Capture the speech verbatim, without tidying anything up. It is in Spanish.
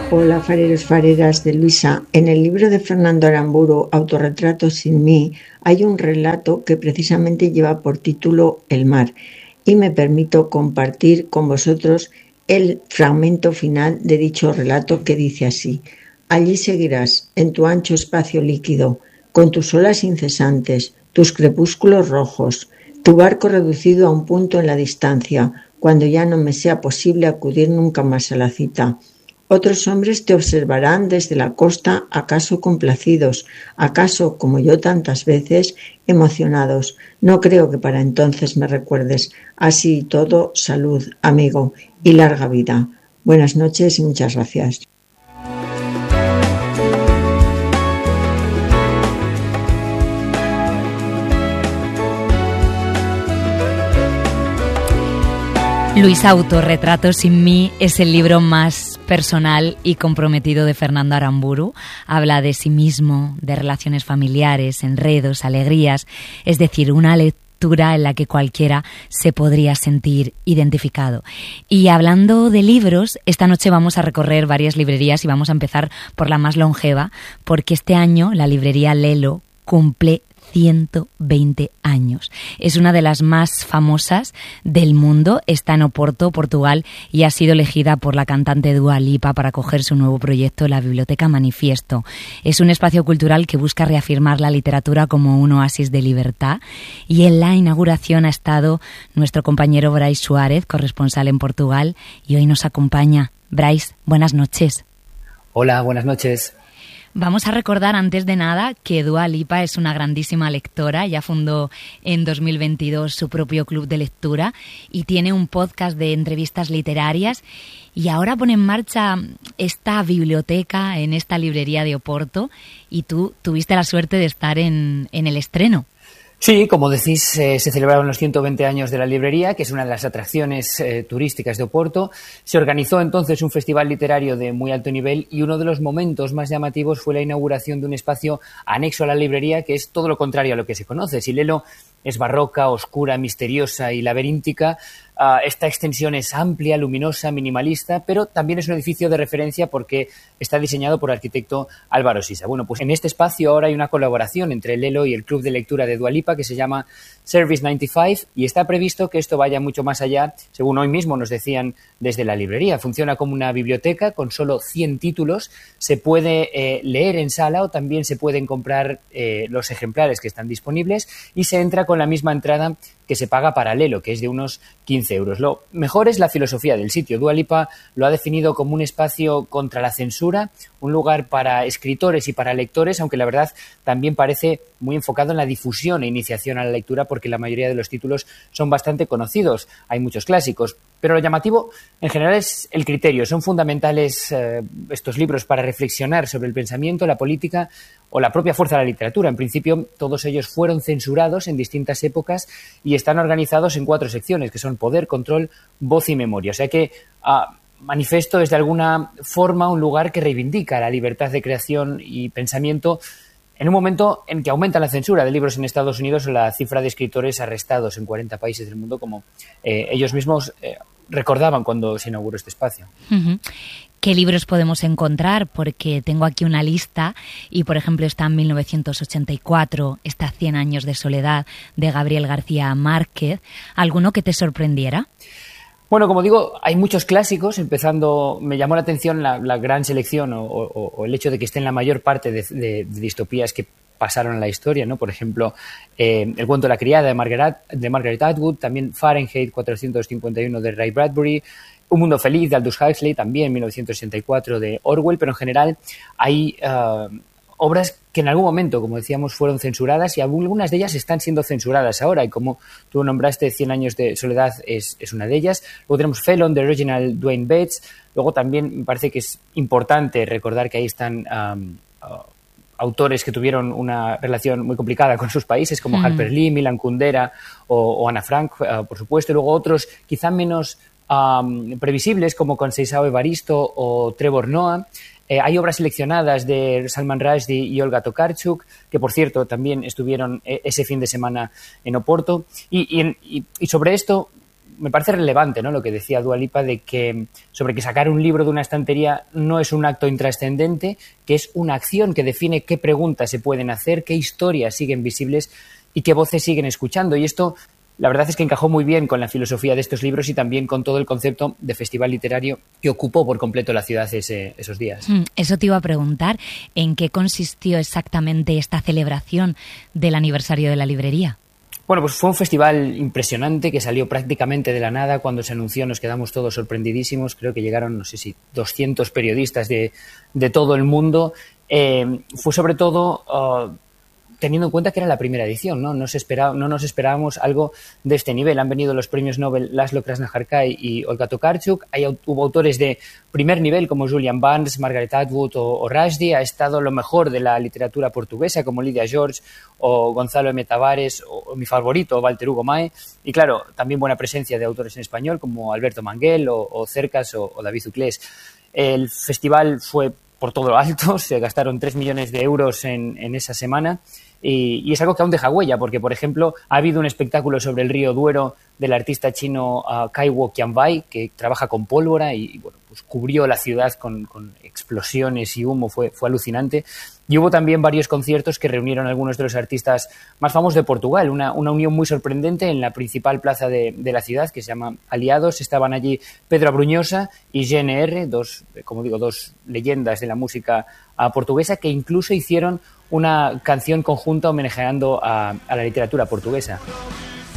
Hola, fareros, fareras de Luisa. En el libro de Fernando Aramburu, Autorretrato sin mí, hay un relato que precisamente lleva por título El mar, y me permito compartir con vosotros el fragmento final de dicho relato, que dice así: allí seguirás, en tu ancho espacio líquido, con tus olas incesantes, tus crepúsculos rojos, tu barco reducido a un punto en la distancia, cuando ya no me sea posible acudir nunca más a la cita. Otros hombres te observarán desde la costa, acaso complacidos, acaso, como yo tantas veces, emocionados. No creo que para entonces me recuerdes. Así y todo, salud, amigo, y larga vida. Buenas noches y muchas gracias. Luisa, Autorretrato sin mí es el libro más personal y comprometido de Fernando Aramburu. Habla de sí mismo, de relaciones familiares, enredos, alegrías, es decir, una lectura en la que cualquiera se podría sentir identificado. Y hablando de libros, esta noche vamos a recorrer varias librerías y vamos a empezar por la más longeva, porque este año la librería Lelo cumple ciento veinte años. Es una de las más famosas del mundo, está en Oporto, Portugal, y ha sido elegida por la cantante Dua Lipa para acoger su nuevo proyecto, la Biblioteca Manifiesto. Es un espacio cultural que busca reafirmar la literatura como un oasis de libertad, y en la inauguración ha estado nuestro compañero Brais Suárez, corresponsal en Portugal, y hoy nos acompaña. Brais, buenas noches. Hola, buenas noches. Vamos a recordar antes de nada que Dua Lipa es una grandísima lectora, ya fundó en dos mil veintidós su propio club de lectura y tiene un podcast de entrevistas literarias, y ahora pone en marcha esta biblioteca en esta librería de Oporto, y tú tuviste la suerte de estar en, en el estreno. Sí, como decís, eh, se celebraron los ciento veinte años de la librería, que es una de las atracciones eh, turísticas de Oporto. Se organizó entonces un festival literario de muy alto nivel, y uno de los momentos más llamativos fue la inauguración de un espacio anexo a la librería, que es todo lo contrario a lo que se conoce. Si Lelo es barroca, oscura, misteriosa y laberíntica, Uh, esta extensión es amplia, luminosa, minimalista, pero también es un edificio de referencia porque está diseñado por el arquitecto Álvaro Sisa. Bueno, pues en este espacio ahora hay una colaboración entre Lelo y el club de lectura de Dua Lipa que se llama Service noventa y cinco, y está previsto que esto vaya mucho más allá, según hoy mismo nos decían desde la librería. Funciona como una biblioteca con solo cien títulos, se puede eh, leer en sala o también se pueden comprar eh, los ejemplares que están disponibles, y se entra con la misma entrada que se paga para Lelo, que es de unos quince euros. Lo mejor es la filosofía del sitio. Dua Lipa lo ha definido como un espacio contra la censura, un lugar para escritores y para lectores, aunque la verdad también parece muy enfocado en la difusión e iniciación a la lectura, porque la mayoría de los títulos son bastante conocidos. Hay muchos clásicos, pero lo llamativo en general es el criterio. Son fundamentales eh, estos libros para reflexionar sobre el pensamiento, la política o la propia fuerza de la literatura. En principio, todos ellos fueron censurados en distintas épocas y están organizados en cuatro secciones, que son poder, control, voz y memoria. O sea que uh, Manifiesto es de alguna forma un lugar que reivindica la libertad de creación y pensamiento en un momento en que aumenta la censura de libros en Estados Unidos o la cifra de escritores arrestados en cuarenta países del mundo, como eh, ellos mismos eh, recordaban cuando se inauguró este espacio. Uh-huh. ¿Qué libros podemos encontrar? Porque tengo aquí una lista y, por ejemplo, está en mil novecientos ochenta y cuatro, está Cien años de soledad, de Gabriel García Márquez. ¿Alguno que te sorprendiera? Bueno, como digo, hay muchos clásicos, empezando, me llamó la atención la, la gran selección o, o, o el hecho de que estén la mayor parte de, de, de distopías que pasaron en la historia, ¿no? Por ejemplo, eh, El cuento de la criada de Margaret, de Margaret Atwood, también Fahrenheit cuatrocientos cincuenta y uno de Ray Bradbury, Un mundo feliz de Aldous Huxley, también mil novecientos sesenta y cuatro de Orwell, pero en general hay uh, obras que en algún momento, como decíamos, fueron censuradas, y algunas de ellas están siendo censuradas ahora, y como tú nombraste, Cien años de soledad es, es una de ellas. Luego tenemos Felon de Reginald Dwayne Bates. Luego también me parece que es importante recordar que ahí están um, uh, autores que tuvieron una relación muy complicada con sus países, como mm. Harper Lee, Milan Kundera o, o Ana Frank, uh, por supuesto. Y luego otros quizá menos Um, previsibles, como Conceição Evaristo o Trevor Noah. Eh, hay obras seleccionadas de Salman Rushdie y Olga Tokarczuk, que por cierto también estuvieron ese fin de semana en Oporto. Y, y, y sobre esto me parece relevante, ¿no?, lo que decía Dua Lipa de que, sobre que sacar un libro de una estantería no es un acto intrascendente, que es una acción que define qué preguntas se pueden hacer, qué historias siguen visibles y qué voces siguen escuchando. Y esto, la verdad es que encajó muy bien con la filosofía de estos libros y también con todo el concepto de festival literario que ocupó por completo la ciudad ese, esos días. Eso te iba a preguntar, ¿en qué consistió exactamente esta celebración del aniversario de la librería? Bueno, pues fue un festival impresionante que salió prácticamente de la nada. Cuando se anunció nos quedamos todos sorprendidísimos. Creo que llegaron, no sé si doscientos periodistas de, de todo el mundo. Eh, fue sobre todo uh, teniendo en cuenta que era la primera edición, ¿no? No, se esperaba, no nos esperábamos algo de este nivel. Han venido los premios Nobel Laszlo Krasznahorkai y Olga Tokarczuk. Hay, hubo autores de primer nivel como Julian Barnes, Margaret Atwood o, o Rushdie. Ha estado lo mejor de la literatura portuguesa como Lydia George o Gonzalo M. Tavares o, o mi favorito, Walter Hugo Mae. Y claro, también buena presencia de autores en español como Alberto Manguel o, o Cercas o, o David Uclés. El festival fue por todo lo alto, se gastaron tres millones de euros en, en esa semana. Y, y es algo que aún deja huella, porque, por ejemplo, ha habido un espectáculo sobre el río Duero del artista chino uh, Kai Wo Qianbai, que trabaja con pólvora y, y bueno, pues cubrió la ciudad con, con explosiones y humo, fue, fue alucinante. Y hubo también varios conciertos que reunieron a algunos de los artistas más famosos de Portugal, una, una unión muy sorprendente en la principal plaza de, de la ciudad, que se llama Aliados. Estaban allí Pedro Abrunhosa y G N R, dos, como digo, dos leyendas de la música uh, portuguesa, que incluso hicieron una canción conjunta homenajeando a, a la literatura portuguesa.